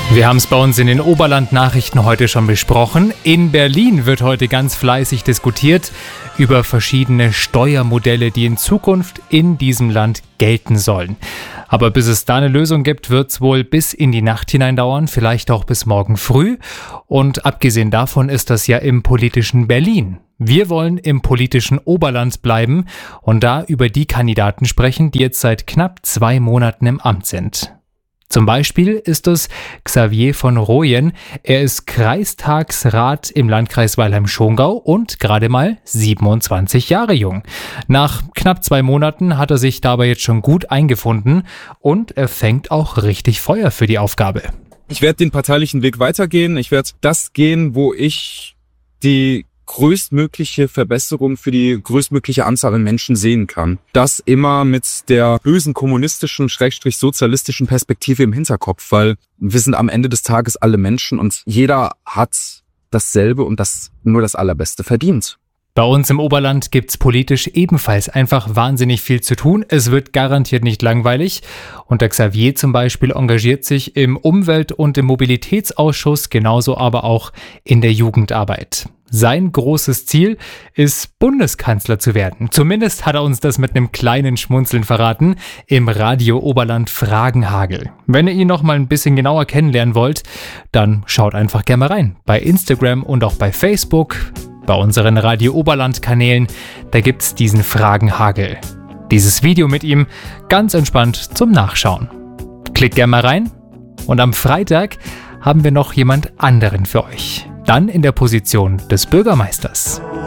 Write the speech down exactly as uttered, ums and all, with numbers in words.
Wir haben es bei uns in den Oberland-Nachrichten heute schon besprochen. In Berlin wird heute ganz fleißig diskutiert über verschiedene Steuermodelle, die in Zukunft in diesem Land gelten sollen. Aber bis es da eine Lösung gibt, wird es wohl bis in die Nacht hinein dauern, vielleicht auch bis morgen früh. Und abgesehen davon ist das ja im politischen Berlin. Wir wollen im politischen Oberland bleiben und da über die Kandidaten sprechen, die jetzt seit knapp zwei Monaten im Amt sind. Zum Beispiel ist es Xavier von Rooyen. Er ist Kreistagsrat im Landkreis Weilheim-Schongau und gerade mal siebenundzwanzig Jahre jung. Nach knapp zwei Monaten hat er sich dabei jetzt schon gut eingefunden und er fängt auch richtig Feuer für die Aufgabe. Ich werde den parteilichen Weg weitergehen. Ich werde das gehen, wo ich die größtmögliche Verbesserung für die größtmögliche Anzahl an Menschen sehen kann. Das immer mit der bösen kommunistischen, schrägstrich sozialistischen Perspektive im Hinterkopf, weil wir sind am Ende des Tages alle Menschen und jeder hat dasselbe und das nur das Allerbeste verdient. Bei uns im Oberland gibt's politisch ebenfalls einfach wahnsinnig viel zu tun. Es wird garantiert nicht langweilig. Und der Xavier zum Beispiel engagiert sich im Umwelt- und im Mobilitätsausschuss, genauso aber auch in der Jugendarbeit. Sein großes Ziel ist, Bundeskanzler zu werden. Zumindest hat er uns das mit einem kleinen Schmunzeln verraten im Radio Oberland Fragenhagel. Wenn ihr ihn noch mal ein bisschen genauer kennenlernen wollt, dann schaut einfach gerne mal rein. Bei Instagram und auch bei Facebook, bei unseren Radio Oberland Kanälen, da gibt's diesen Fragenhagel. Dieses Video mit ihm ganz entspannt zum Nachschauen. Klickt gerne mal rein und am Freitag haben wir noch jemand anderen für euch. Dann in der Position des Bürgermeisters.